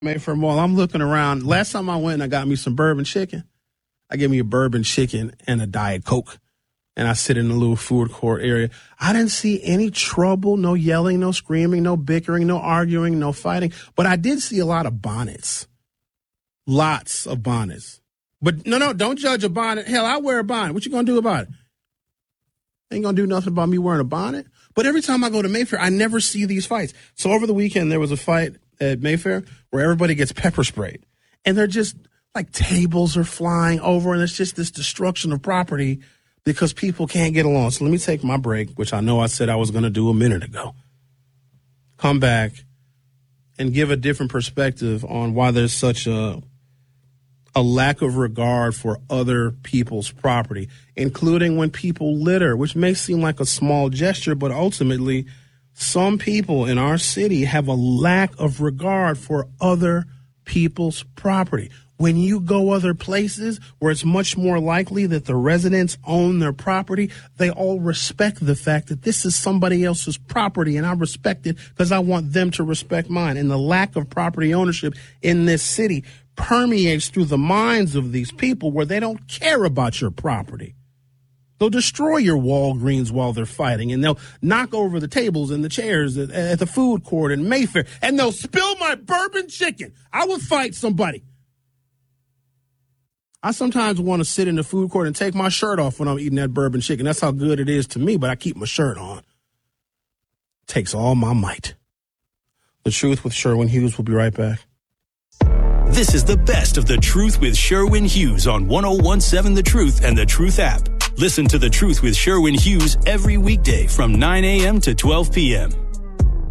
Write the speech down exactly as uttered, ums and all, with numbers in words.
Mayfair Mall. I'm looking around. Last time I went and I got me some bourbon chicken. I gave me a bourbon chicken and a Diet Coke. And I sit in the little food court area. I didn't see any trouble, no yelling, no screaming, no bickering, no arguing, no fighting. But I did see a lot of bonnets. Lots of bonnets. But no, no, don't judge a bonnet. Hell, I wear a bonnet. What you going to do about it? Ain't going to do nothing about me wearing a bonnet. But every time I go to Mayfair, I never see these fights. So over the weekend, there was a fight at Mayfair where everybody gets pepper sprayed. And they're just like tables are flying over, and it's just this destruction of property because people can't get along. So let me take my break, which I know I said I was going to do a minute ago. Come back and give a different perspective on why there's such a a lack of regard for other people's property, including when people litter, which may seem like a small gesture, but ultimately some people in our city have a lack of regard for other people's property. When you go other places where it's much more likely that the residents own their property, they all respect the fact that this is somebody else's property, and I respect it because I want them to respect mine. And the lack of property ownership in this city permeates through the minds of these people where they don't care about your property. They'll destroy your Walgreens while they're fighting, and they'll knock over the tables and the chairs at, at the food court in Mayfair, and they'll spill my bourbon chicken. I would fight somebody. I sometimes want to sit in the food court and take my shirt off when I'm eating that bourbon chicken. That's how good it is to me, but I keep my shirt on. It takes all my might. The Truth with Sherwin Hughes. Will be right back. This is the best of The Truth with Sherwin Hughes on one oh one seven The Truth and The Truth app. Listen to The Truth with Sherwin Hughes every weekday from nine a.m. to twelve p.m.